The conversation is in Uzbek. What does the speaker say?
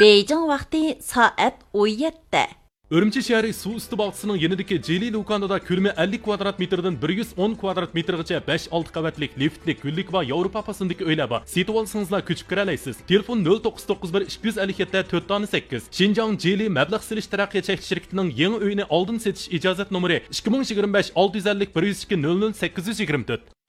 Beijing vaqti soat 17. Urumchi shahri suv usti bog'chisining yanidagi Jeli do'konida ko'lami 50 kvadrat metrdan 110 kvadrat metrgacha 5-6 qavatlik liftlik, gullik va Yevropa fasondagi uylar bor. Setib olsangizlar ko'chib kira olasiz. Telefon 0991 257 408. Xinjiang Jeli mablag' silish taraqqiyot cheklanish shirkatining yangi uyini oldin setish ijozat nomeri 2025 650 102 00 824.